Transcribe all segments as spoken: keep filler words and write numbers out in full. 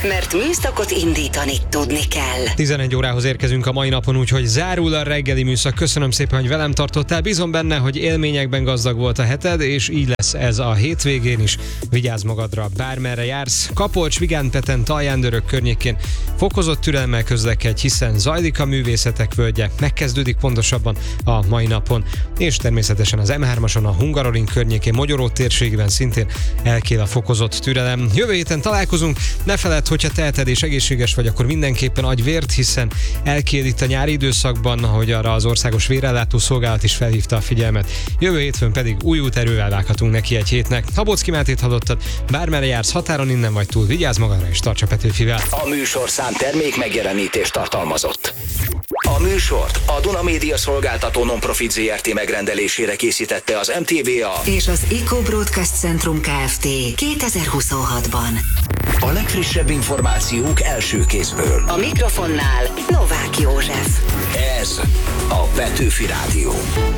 mert műszakot indítani tudni kell. tizenegy órához érkezünk a mai napon, úgyhogy zárul a reggeli műszak. Köszönöm szépen, hogy velem tartottál. Bízom benne, hogy élményekben gazdag volt a heted, és így lesz ez a hétvégén is. Vigyázz magadra, bármerre jársz. Kapolcs, Vigánpeten, Talján-Dörög környékén fokozott türelemmel közlekedj, hiszen zajlik a művészetek völgye. Megkezdődik pontosabban a mai napon. És természetesen az em hármason, a Hungaroring környékén, Mogyoró térségében szintén elkél a fokozott türelem. Jövő héten találkozunk. Ne feledd, hogyha teheted és egészséges vagy, akkor mindenképpen adj vért, hiszen elkél itt a nyári időszakban, ahogy arra az Országos Vérellátó Szolgálat is felhívta a figyelmet. Jövő hétfőn pedig új úterővel vághatunk neki egy hétnek. Habocki Mátét hallottad, bármerre jársz, határon innen vagy túl, vigyázz magadra és tarts a Petőfivel. A műsorszám termék megjelenítést tartalmazott. A műsort a Duna Média Szolgáltató Nonprofit zé er té megrendelésére készítette az em té vé á és az Eco Broadcast Centrum Kft. kétezer-huszonhatban. A legfrissebb információk első kézből. A mikrofonnál Novák József. Ez a Petőfi Rádió.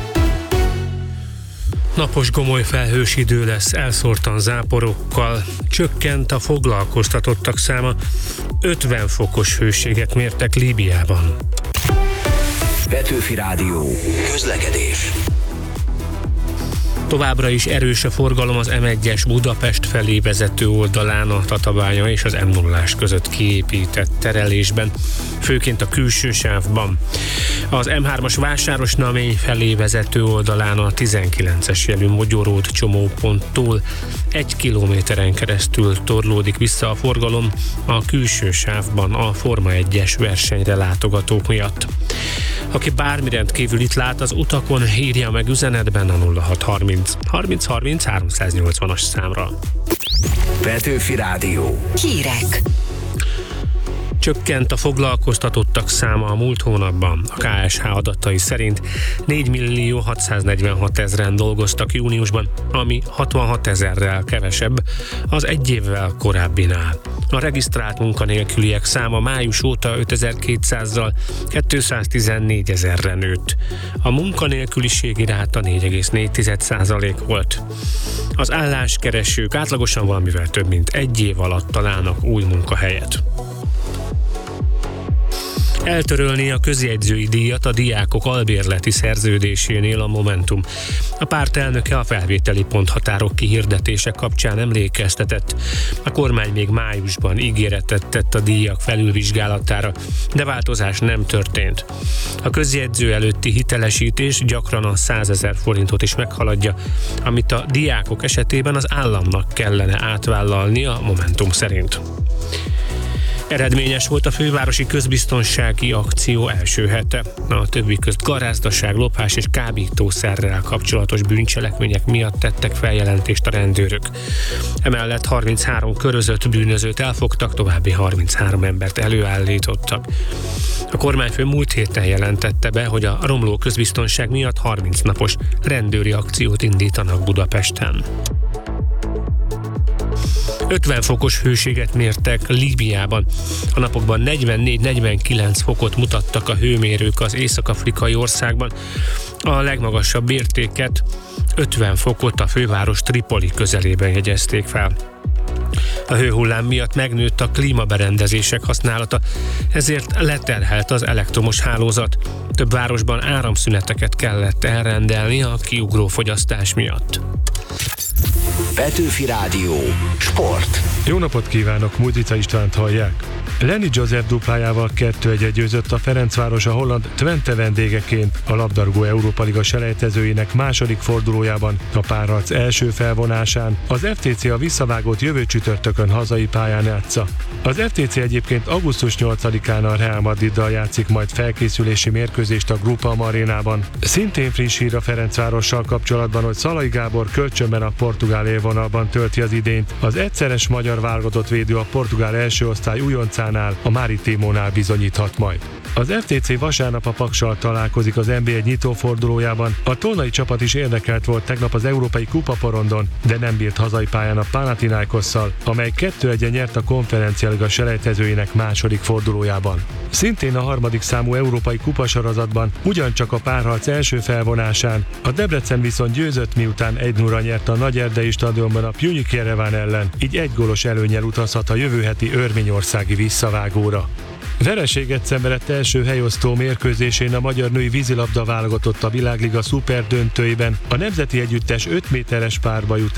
Napos gomoly felhős idő lesz, elszórtan záporokkal, csökkent a foglalkoztatottak száma, ötven fokos hőséget mértek Líbiában. Petőfi Rádió. Közlekedés. Továbbra is erős a forgalom az em egyes Budapest felé vezető oldalán a Tatabánya és az em nullás között kiépített terelésben, főként a külső sávban. Az em hármas Vásárosnamény felé vezető oldalán a tizenkilences jelű Mogyoród csomóponttól egy kilométeren keresztül torlódik vissza a forgalom a külső sávban a Forma egyes versenyre látogatók miatt. Aki bármi rendkívül itt lát az utakon, írja meg üzenetben a nulla hat harminc harminc harminc háromszáznyolcvanas számra. Petőfi Rádió. Hírek. Csökkent a foglalkoztatottak száma a múlt hónapban. A ká es há adatai szerint négymillió hatszáznegyvenhat ezren dolgoztak júniusban, ami hatvanhat ezerrel kevesebb az egy évvel korábbinál. A regisztrált munkanélküliek száma május óta ötezer-kétszázzal kétszáztizennégy ezerre nőtt. A munkanélküliségi ráta négy egész négy százalék volt. Az álláskeresők átlagosan valamivel több mint egy év alatt találnak új munkahelyet. Eltörölni a közjegyzői díjat a diákok albérleti szerződésénél a Momentum. A párt elnöke a felvételi ponthatárok kihirdetése kapcsán emlékeztetett. A kormány még májusban ígéretet tett a díjak felülvizsgálatára, de változás nem történt. A közjegyző előtti hitelesítés gyakran a százezer forintot is meghaladja, amit a diákok esetében az államnak kellene átvállalnia a Momentum szerint. Eredményes volt a fővárosi közbiztonsági akció első hete. A többi közt garázdaság, lopás és kábítószerrel kapcsolatos bűncselekmények miatt tettek feljelentést a rendőrök. Emellett harminchárom körözött bűnözőt elfogtak, további harminchárom embert előállítottak. A kormányfő múlt héten jelentette be, hogy a romló közbiztonság miatt harminc napos rendőri akciót indítanak Budapesten. ötven fokos hőséget mértek Líbiában. A napokban negyvennégy-negyvenkilenc fokot mutattak a hőmérők az észak-afrikai országban. A legmagasabb értéket, ötven fokot a főváros Tripoli közelében jegyezték fel. A hőhullám miatt megnőtt a klímaberendezések használata, ezért leterhelt az elektromos hálózat. Több városban áramszüneteket kellett elrendelni a kiugró fogyasztás miatt. Petőfi Rádió. Sport. Jó napot kívánok, Múzica Istvánt hallják. Lenny Joseph duplájával kettő egyre győzött a Ferencváros a holland Twente vendégeként a labdarúgó Európa Liga selejtezőjének második fordulójában a párharc első felvonásán. Az ef té cé a visszavágót jövő csütörtökön hazai pályán játsza. Az ef té cé egyébként augusztus nyolcadikán a Real Madriddal játszik majd felkészülési mérkőzést a Groupama arénában. Szintén friss hír a Ferencvárossal kapcsolatban, hogy Szalai Gábor kölcsönben a portugál élvonalban tölti az idényt. Az egyszeres magyar válogatott védő a portugál első osztály újoncánál, a Maritimónál bizonyíthat majd. Az ef té cé vasárnap a Paksal találkozik az en bé egy nyitófordulójában. A tolnai csapat is érdekelt volt tegnap az Európai Kupaporondon, de nem bírt hazai pályán a Panathinaikosszal, amely kettő egyre nyert a Konferencialiga selejtezőinek második fordulójában. Szintén a harmadik számú Európai Kupasorozatban, ugyancsak a párharc első felvonásán, a Debrecen viszont győzött, miután egy nulla nyert a Nagyerdei Stadon stadionban a Pjunik Jereván ellen, így egy gólos előnnyel utazhat a jövő heti örményországi visszavágóra. Vereséget szenvedett első helyosztó mérkőzésén a magyar női vízilabda válogatott a világliga szuperdöntőiben. A nemzeti együttes öt méteres párba jut